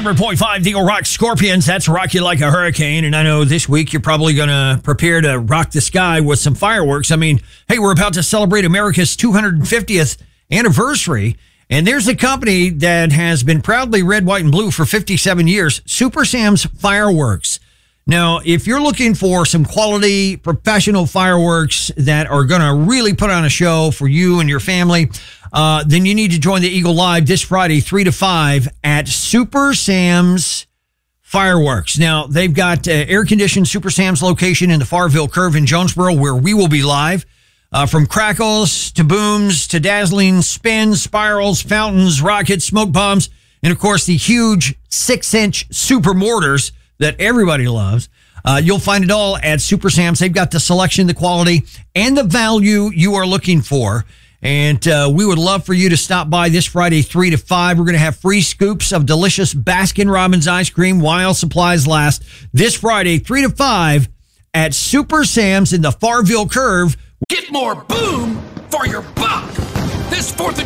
100.5 Eagle Rock Scorpions. That's Rock You Like a Hurricane. And I know this week you're probably going to prepare to rock the sky with some fireworks. I mean, hey, we're about to celebrate America's 250th anniversary. And there's a company that has been proudly red, white, and blue for 57 years, Super Sam's Fireworks. Now, if you're looking for some quality professional fireworks that are going to really put on a show for you and your family, then you need to join the Eagle Live this Friday, 3 to 5 at Super Sam's Fireworks. Now, they've got air-conditioned Super Sam's location in the Farville Curve in Jonesboro, where we will be live. From crackles to booms to dazzling spins, spirals, fountains, rockets, smoke bombs, and, of course, the huge 6-inch super mortars that everybody loves. You'll find it all at Super Sam's. They've got the selection, the quality, and the value you are looking for. And we would love for you to stop by this Friday, 3 to 5. We're going to have free scoops of delicious Baskin-Robbins ice cream while supplies last. This Friday, 3 to 5 at Super Sam's in the Farville Curve. Get more boom for your buck. This 4th of